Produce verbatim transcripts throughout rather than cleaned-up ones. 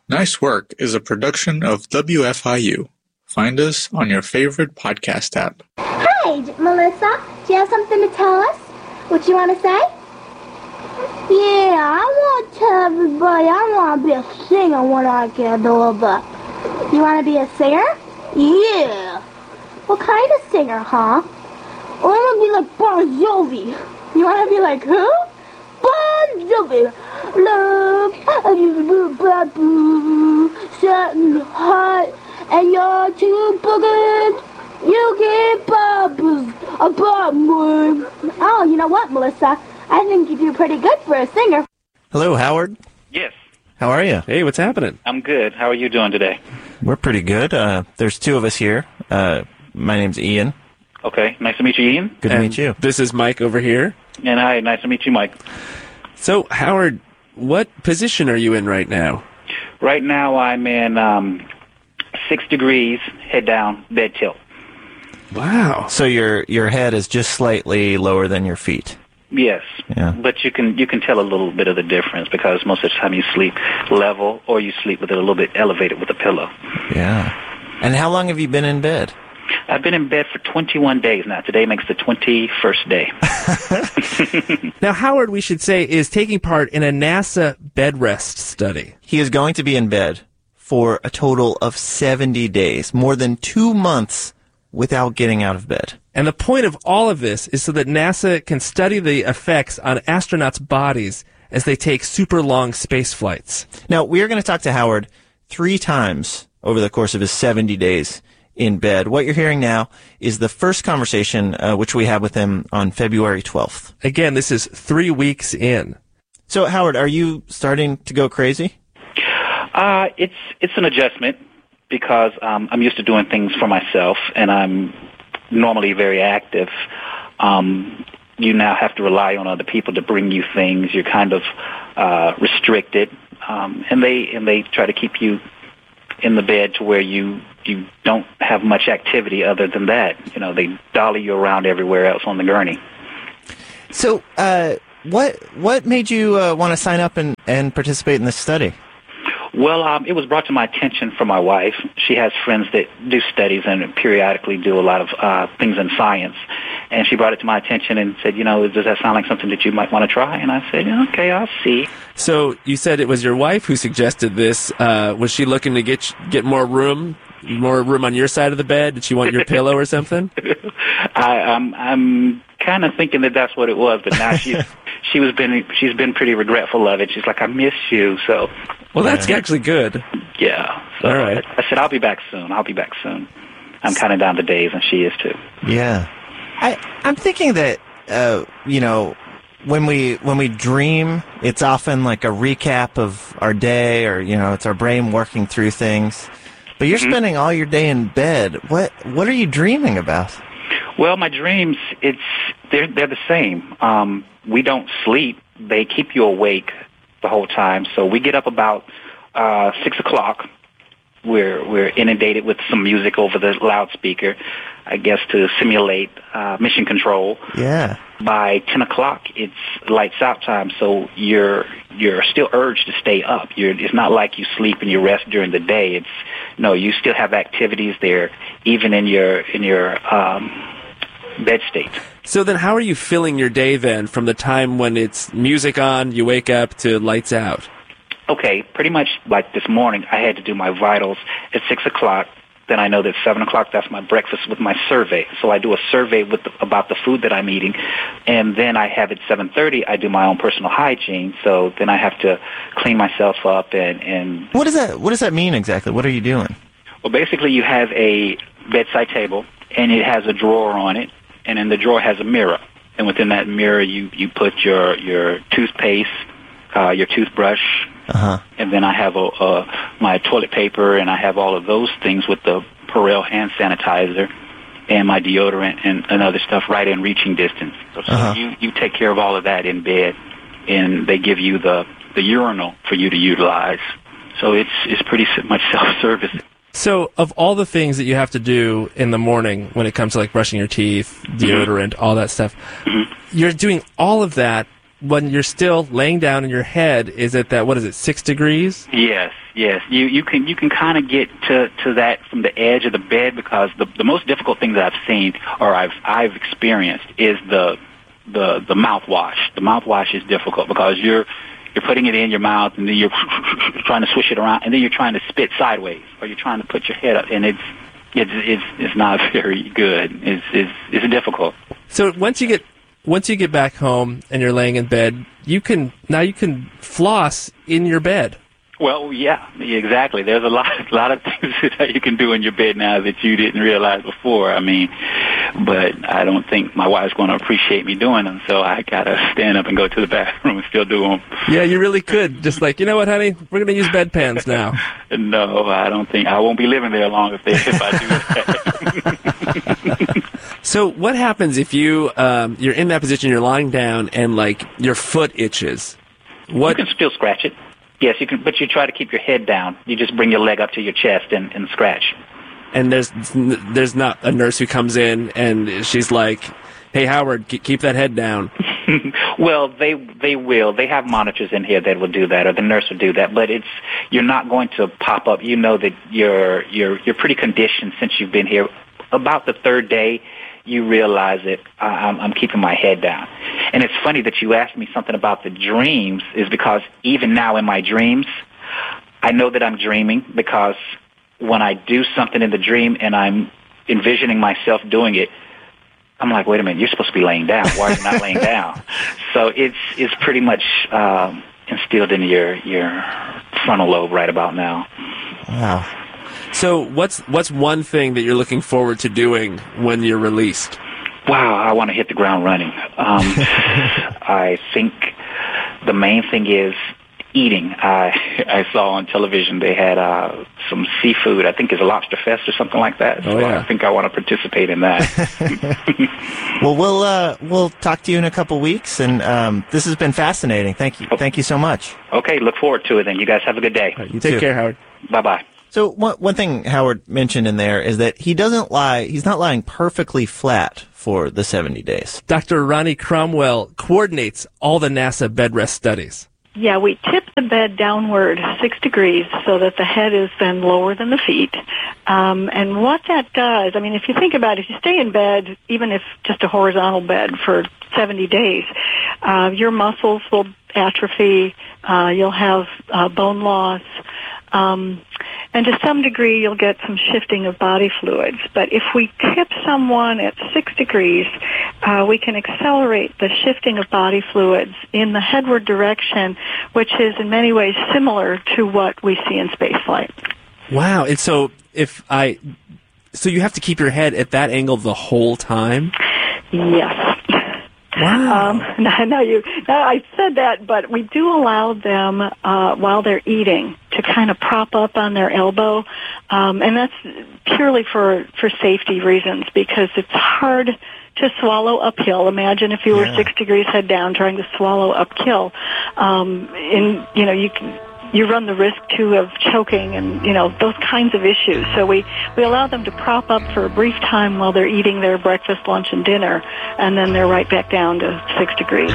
Nice Work is a production of W F I U. Find us on your favorite podcast app. Hi, Melissa. Do you have something to tell us? What you want to say? Yeah, I want to tell everybody I want to be a singer when I get older. You want to be a singer? Yeah. What kind of singer, huh? I want to be like Bon Jovi. You want to be like who? Bon Jovi. Love, sitting hot, and you're too bugged. You get bubbles, a bubble. Oh, you know what, Melissa? I think you do pretty good for a singer. Hello, Howard. Yes. How are you? Hey, what's happening? I'm good. How are you doing today? We're pretty good. Uh, there's two of us here. Uh, my name's Ian. Okay. Nice to meet you, Ian. Good and to meet you. This is Mike over here. And hi. Nice to meet you, Mike. So, Howard, what position are you in right now? Right now, I'm in um, six degrees, head down, bed tilt. Wow. So your your head is just slightly lower than your feet. Yes. Yeah. But you can you can tell a little bit of the difference because most of the time you sleep level or you sleep with it a little bit elevated with a pillow. Yeah. And how long have you been in bed? I've been in bed for twenty-one days now. Today makes the twenty-first day. Now, Howard, we should say, is taking part in a NASA bed rest study. He is going to be in bed for a total of seventy days, more than two months without getting out of bed. And the point of all of this is so that NASA can study the effects on astronauts' bodies as they take super long space flights. Now, we are going to talk to Howard three times over the course of his seventy days in bed. What you're hearing now is the first conversation uh, which we had with him on February twelfth. Again, this is three weeks in. So, Howard, are you starting to go crazy? Uh, it's it's an adjustment because um, I'm used to doing things for myself, and I'm normally very active. Um, you now have to rely on other people to bring you things. You're kind of uh, restricted, um, and they and they try to keep you in the bed to where you you don't have much activity other than that. You know, they dolly you around everywhere else on the gurney. So, uh, what what made you uh, want to sign up and, and participate in this study? Well, um, it was brought to my attention from my wife. She has friends that do studies and periodically do a lot of uh, things in science. And she brought it to my attention and said, you know, does that sound like something that you might want to try? And I said, okay, I'll see. So you said it was your wife who suggested this. Uh, was she looking to get get more room, more room on your side of the bed? Did she want your pillow or something? I, I'm I'm kind of thinking that that's what it was, but now she's she was been she's been pretty regretful of it. She's like, I miss you. So, well, that's actually good. Yeah. So all right. I, I said, I'll be back soon. I'll be back soon. I'm kind of down to days, and she is too. Yeah. I, I'm thinking that, uh, you know, when we when we dream, it's often like a recap of our day, or, you know, it's our brain working through things. But you're mm-hmm. spending all your day in bed. What what are you dreaming about? Well, my dreams, it's they're they're the same. Um, we don't sleep; they keep you awake the whole time. So we get up about uh, six o'clock. We're we're inundated with some music over the loudspeaker, I guess, to simulate uh, mission control. Yeah. By ten o'clock, it's lights out time, so you're you're still urged to stay up. You're, it's not like you sleep and you rest during the day. It's no, you still have activities there, even in your in your um, bed state. So then, how are you filling your day then, from the time when it's music on, you wake up, to lights out? Okay, pretty much like this morning, I had to do my vitals at six o'clock. Then I know that seven o'clock, that's my breakfast with my survey. So I do a survey with the, about the food that I'm eating. And then I have at seven thirty, I do my own personal hygiene. So then I have to clean myself up and... and what does that What does that mean exactly? What are you doing? Well, basically you have a bedside table, and it has a drawer on it. And in the drawer has a mirror. And within that mirror, you, you put your, your toothpaste, uh, your toothbrush, Uh-huh. and then I have a, uh, my toilet paper, and I have all of those things with the Perel hand sanitizer and my deodorant and, and other stuff right in reaching distance. So, so uh-huh. you, you take care of all of that in bed, and they give you the, the urinal for you to utilize. So it's it's pretty much self-service. So of all the things that you have to do in the morning when it comes to like brushing your teeth, deodorant, mm-hmm. all that stuff, mm-hmm. you're doing all of that when you're still laying down in your head, is it that, what is it, six degrees? Yes, yes. You you can you can kind of get to, to that from the edge of the bed, because the the most difficult thing that I've seen or I've I've experienced is the the the mouthwash. The mouthwash is difficult because you're you're putting it in your mouth, and then you're trying to swish it around, and then you're trying to spit sideways, or you're trying to put your head up, and it's it's it's, it's not very good. It's it's it's difficult. So once you get once you get back home and you're laying in bed, you can now you can floss in your bed. Well, yeah, exactly. There's a lot, a lot of things that you can do in your bed now that you didn't realize before. I mean, but I don't think my wife's going to appreciate me doing them, so I got to stand up and go to the bathroom and still do them. Yeah, you really could. Just like, you know what, honey? We're going to use bedpans now. No, I don't think. I won't be living there long if, they, if I do that. So what happens if you, um, you're in that position, you're lying down, and, like, your foot itches? What? You can still scratch it. Yes, you can, but you try to keep your head down. You just bring your leg up to your chest and, and scratch. And there's there's not a nurse who comes in and she's like, "Hey, Howard, keep that head down." Well, they they will. They have monitors in here that will do that, or the nurse will do that. But it's you're not going to pop up. You know that you're you're you're pretty conditioned since you've been here. About the third day, you realize that I'm, I'm keeping my head down. And it's funny that you asked me something about the dreams, is because even now in my dreams, I know that I'm dreaming, because when I do something in the dream and I'm envisioning myself doing it, I'm like, wait a minute, you're supposed to be laying down. Why are you not laying down? So it's it's pretty much um, instilled in your your frontal lobe right about now. Wow. So what's what's one thing that you're looking forward to doing when you're released? Wow, I want to hit the ground running. Um, I think the main thing is eating. I I saw on television they had uh, some seafood. I think it's a lobster fest or something like that. So oh, yeah. I think I want to participate in that. Well, we'll uh, we'll talk to you in a couple weeks, and um, this has been fascinating. Thank you, thank you so much. Okay, look forward to it. Then you guys have a good day. Right, you take too. care, Howard. Bye bye. So one one thing Howard mentioned in there is that he doesn't lie. He's not lying perfectly flat for the seventy days. Doctor Ronnie Cromwell coordinates all the NASA bed rest studies. Yeah, we tip the bed downward six degrees so that the head is then lower than the feet. Um, and what that does, I mean, if you think about it, if you stay in bed, even if just a horizontal bed for seventy days, uh, your muscles will atrophy, uh, you'll have uh, bone loss, um, and to some degree you'll get some shifting of body fluids. But if we tip someone at six degrees, uh, we can accelerate the shifting of body fluids in the headward direction, which is in many ways similar to what we see in spaceflight. Wow. And so if I, so you have to keep your head at that angle the whole time? Yes. Wow. Um, now, now you, now I said that, but we do allow them, uh, while they're eating, to kind of prop up on their elbow. Um, and that's purely for, for safety reasons, because it's hard to swallow uphill. Imagine if you were Yeah. six degrees head down trying to swallow uphill. Um, and, you know, you can, you run the risk, too, of choking and, you know, those kinds of issues. So we, we allow them to prop up for a brief time while they're eating their breakfast, lunch, and dinner, and then they're right back down to six degrees.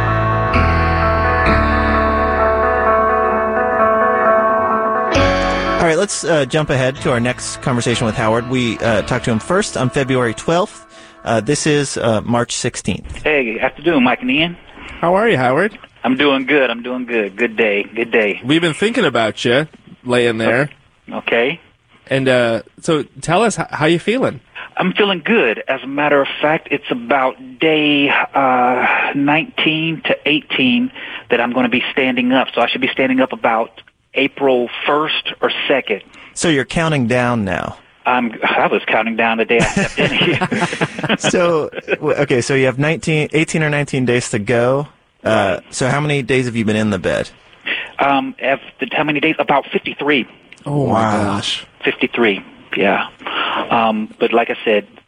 All right, let's uh, jump ahead to our next conversation with Howard. We uh, talked to him first on February twelfth. Uh, this is uh, March sixteenth. Hey, afternoon, Mike and Ian. How are you, Howard? I'm doing good. I'm doing good. Good day. Good day. We've been thinking about you, laying there. Okay. And uh, so tell us, h- how you feeling? I'm feeling good. As a matter of fact, it's about day uh, nineteen to eighteen that I'm going to be standing up. So I should be standing up about April first or second. So you're counting down now. I'm, I was counting down the day I stepped in here. So, w- okay, so you have nineteen, eighteen or nineteen days to go. Uh, so how many days have you been in the bed? Um, after, how many days? About fifty-three. Oh, Wow. my gosh. fifty-three, yeah. Um, but like I said,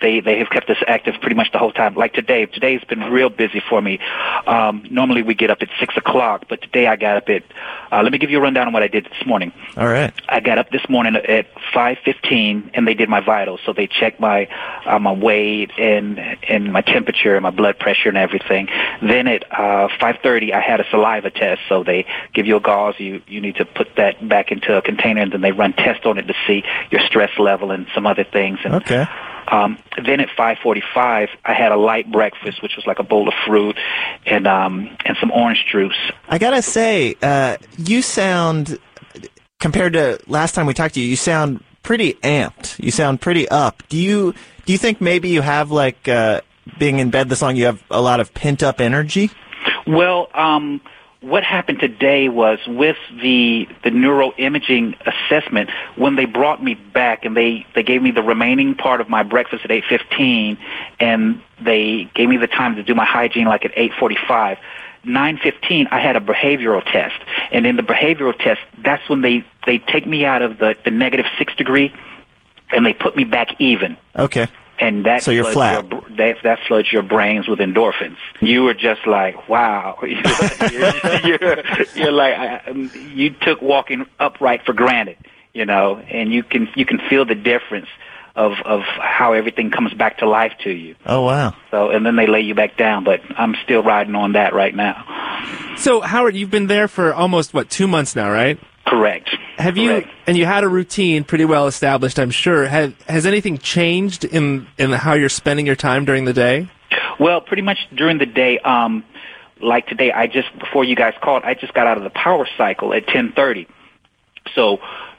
they they have kept us active pretty much the whole time. Like today, today's been real busy for me. Um, normally we get up at six o'clock, but today I got up at. Uh, let me give you a rundown on what I did this morning. All right. I got up this morning at five fifteen, and they did my vitals. So they checked my uh, my weight and and my temperature and my blood pressure and everything. Then at uh, five thirty, I had a saliva test. So they give you a gauze. You you need to put that back into a container, and then they run tests on it to see your stress level and some other things. And, okay. Um, then at five forty-five, I had a light breakfast, which was like a bowl of fruit and um, and some orange juice. I gotta say, uh, you sound, compared to last time we talked to you, you sound pretty amped. You sound pretty up. Do you do you think maybe you have, like, uh, being in bed this long, you have a lot of pent up energy? Well, um, what happened today was with the the neuroimaging assessment, when they brought me back and they, they gave me the remaining part of my breakfast at eight fifteen, and they gave me the time to do my hygiene like at eight forty-five, nine fifteen I had a behavioral test. And in the behavioral test, that's when they, they take me out of the, the negative six degree and they put me back even. Okay. And that so you're flat. Your, that, that floods your brains with endorphins. You were just like, wow. you're, you're, you're like, I, you took walking upright for granted, you know, and you can you can feel the difference of of how everything comes back to life to you. Oh, wow. So, and then they lay you back down, but I'm still riding on that right now. So, Howard, you've been there for almost, what, two months now, right? Correct. Have you, Correct. And you had a routine pretty well established, I'm sure. Have, has anything changed in, in how you're spending your time during the day? Well, pretty much during the day, um, like today, I just, before you guys called, I just got out of the power cycle at ten thirty. So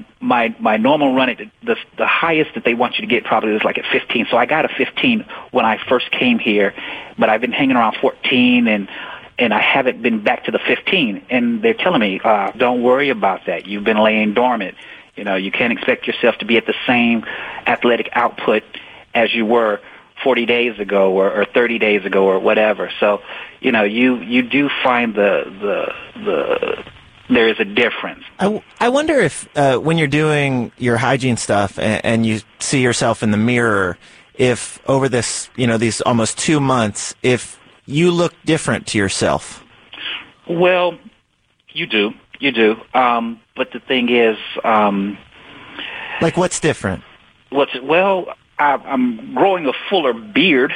my my normal run, at the, the highest that they want you to get probably is like at fifteen. So I got a fifteen when I first came here, but I've been hanging around fourteen, and and I haven't been back to the fifteen. And they're telling me, uh, don't worry about that. You've been laying dormant. You know, you can't expect yourself to be at the same athletic output as you were forty days ago or, or thirty days ago or whatever. So, you know, you, you do find the, the, the, there is a difference. I, w- I wonder if uh, when you're doing your hygiene stuff and, and you see yourself in the mirror, if over this, you know, these almost two months, if you look different to yourself. Well, you do. You do. Um, but the thing is... Um, like, what's different? What's Well, I, I'm growing a fuller beard.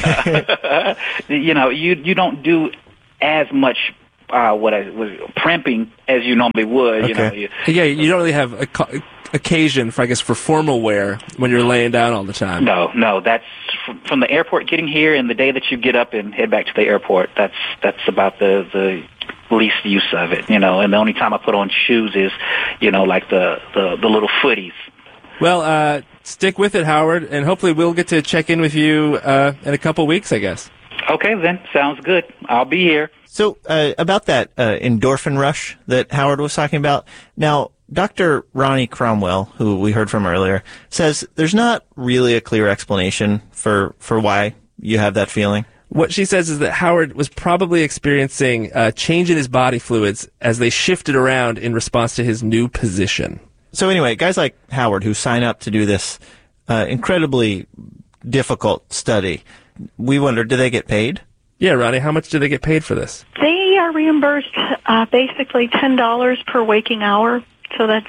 Okay. You know, you you don't do as much uh, what I was primping as you normally would. Okay. You know, you, Yeah, you don't really have a co- occasion for, I guess, for formal wear when you're laying down all the time. No, no, that's from, from the airport getting here and the day that you get up and head back to the airport. That's that's about the the least use of it, you know. And the only time I put on shoes is, you know, like the the, the little footies. Well, uh, stick with it, Howard, and hopefully we'll get to check in with you uh, in a couple weeks, I guess. Okay, then. Sounds good. I'll be here. So, uh, about that uh, endorphin rush that Howard was talking about, now, Doctor Ronnie Cromwell, who we heard from earlier, says there's not really a clear explanation for, for why you have that feeling. What she says is that Howard was probably experiencing a change in his body fluids as they shifted around in response to his new position. So anyway, guys like Howard who sign up to do this uh, incredibly difficult study, we wonder, do they get paid? Yeah, Ronnie, how much do they get paid for this? They are reimbursed uh, basically ten dollars per waking hour. So that's,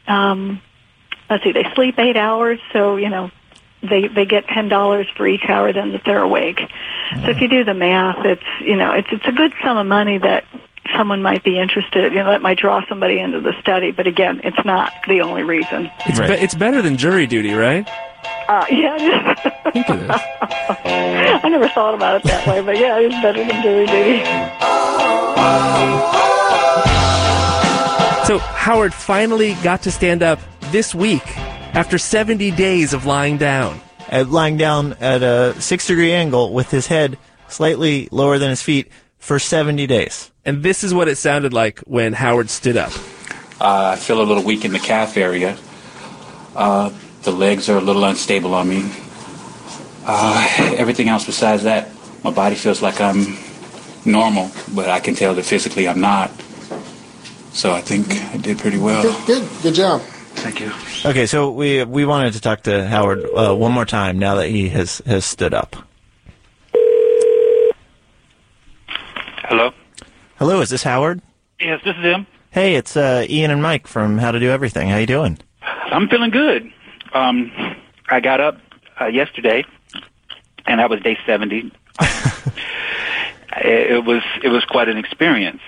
um, let's see, they sleep eight hours, so, you know, they they get ten dollars for each hour then that they're awake. Mm. So if you do the math, it's, you know, it's it's a good sum of money that someone might be interested, you know, that might draw somebody into the study. But again, it's not the only reason. It's, right. be- it's better than jury duty, right? Uh, yeah, it is. I think it is. I never thought about it that way, but yeah, it's better than jury duty. So Howard finally got to stand up this week after seventy days of lying down. Uh, lying down at a six-degree angle with his head slightly lower than his feet for seventy days. And this is what it sounded like when Howard stood up. Uh, I feel a little weak in the calf area. Uh, the legs are a little unstable on me. Uh, everything else besides that, my body feels like I'm normal, but I can tell that physically I'm not. So I think I did pretty well. Good, good, good job. Thank you. Okay, so we we wanted to talk to Howard uh, one more time now that he has, has stood up. Hello? Hello, is this Howard? Yes, this is him. Hey, it's uh, Ian and Mike from How to Do Everything. How you doing? I'm feeling good. Um, I got up uh, yesterday, and that was day seventy. it, it was it was quite an experience,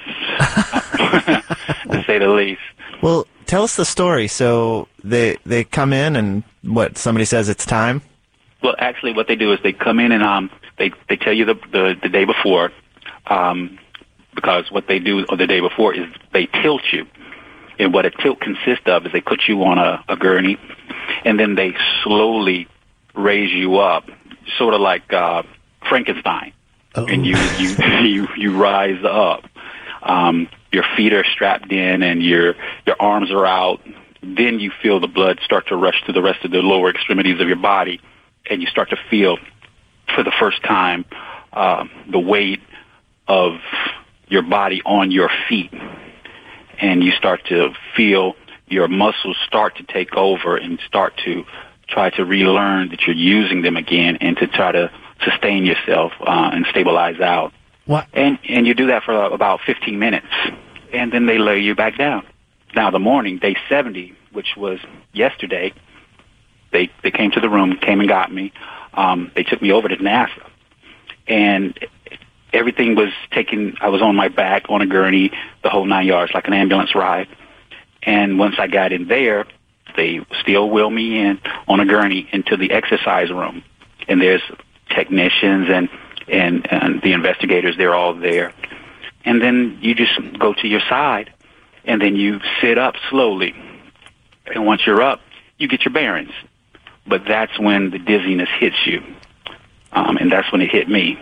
to say the least. Well, tell us the story. So they they come in and what? Somebody says it's time. Well, actually, what they do is they come in and um they they tell you the the, the day before, um because what they do on the day before is they tilt you, and what a tilt consists of is they put you on a, a gurney, and then they slowly raise you up, sort of like uh, Frankenstein, oh. and you you you you rise up. Um, your feet are strapped in and your your arms are out. Then you feel the blood start to rush to the rest of the lower extremities of your body, and you start to feel, for the first time, uh, the weight of your body on your feet. And you start to feel your muscles start to take over and start to try to relearn that you're using them again and to try to sustain yourself uh, and stabilize out. What? And and you do that for about fifteen minutes, and then they lay you back down. Now, the morning, day seventy, which was yesterday, they they came to the room, came and got me. Um, they took me over to NASA, and everything was taken. I was on my back, on a gurney, the whole nine yards, like an ambulance ride. And once I got in there, they still wheel me in on a gurney into the exercise room. And there's technicians and And, and the investigators, they're all there. And then you just go to your side, and then you sit up slowly. And once you're up, you get your bearings. But that's when the dizziness hits you. Um, and that's when it hit me.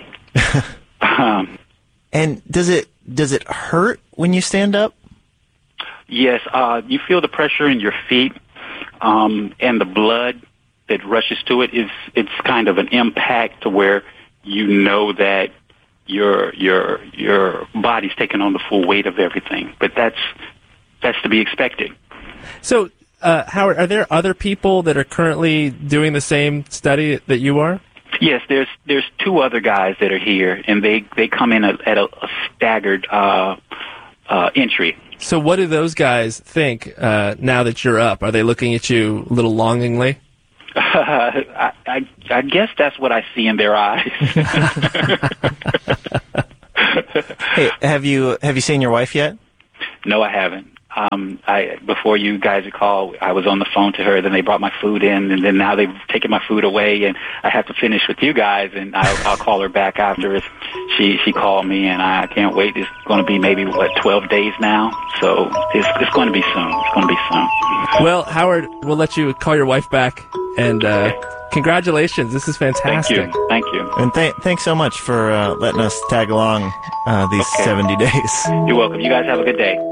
um, and does it does it hurt when you stand up? Yes, uh, you feel the pressure in your feet, um, and the blood that rushes to it is it's kind of an impact to where you know that your your your body's taking on the full weight of everything, but that's that's to be expected. So, uh, Howard, are there other people that are currently doing the same study that you are? Yes, there's there's two other guys that are here, and they they come in a, at a, a staggered uh, uh, entry. So, what do those guys think uh, now that you're up? Are they looking at you a little longingly? Uh, I, I, I guess that's what I see in their eyes. Hey, have you have you seen your wife yet? No, I haven't. Um, I before you guys called, I was on the phone to her. Then they brought my food in, and then now they've taken my food away, and I have to finish with you guys. And I'll, I'll call her back after. If she she called me, and I can't wait. It's going to be maybe what twelve days now, so it's it's going to be soon. It's going to be soon. Well, Howard, we'll let you call your wife back, and uh, congratulations. This is fantastic. Thank you. Thank you. And th- thanks so much for uh, letting us tag along uh, these okay. seventy days. You're welcome. You guys have a good day.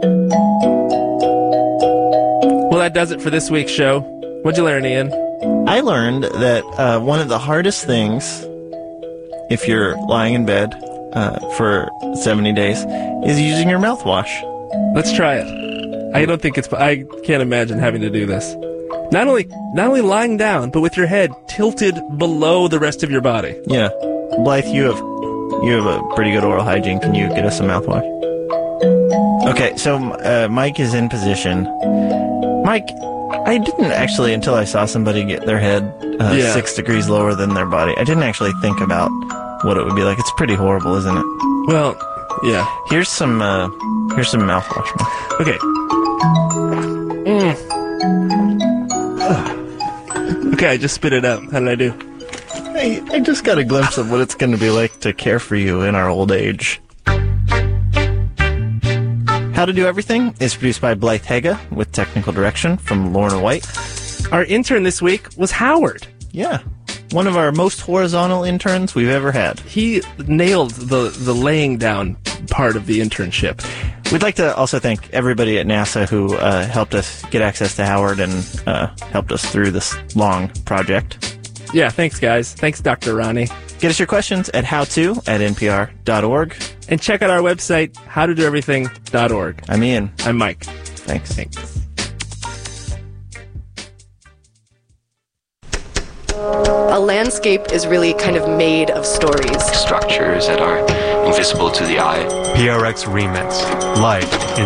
Well, that does it for this week's show. What'd you learn, Ian? I learned that uh, one of the hardest things, if you're lying in bed uh, for seventy days, is using your mouthwash. Let's try it. I don't think it's... I can't imagine having to do this. Not only not only lying down, but with your head tilted below the rest of your body. Yeah. Blythe, you have you have a pretty good oral hygiene. Can you get us some mouthwash? Okay, so uh, Mike is in position. Mike, I didn't actually, until I saw somebody get their head uh, yeah. six degrees lower than their body, I didn't actually think about what it would be like. It's pretty horrible, isn't it? Well, yeah. Here's some uh, here's some mouthwash. Okay. Mm. Okay, I just spit it out. How did I do? I, I just got a glimpse of what it's going to be like to care for you in our old age. How to Do Everything is produced by Blythe Haga with technical direction from Lorna White. Our intern this week was Howard. Yeah. One of our most horizontal interns we've ever had. He nailed the, the laying down part of the internship. We'd like to also thank everybody at NASA who uh, helped us get access to Howard and uh, helped us through this long project. Yeah, thanks, guys. Thanks, Doctor Ronnie. Get us your questions at howto at n p r dot org. And check out our website, how to do everything dot org. I'm Ian. I'm Mike. Thanks. Thanks. A landscape is really kind of made of stories. Structures that are invisible to the eye. P R X Remix, live in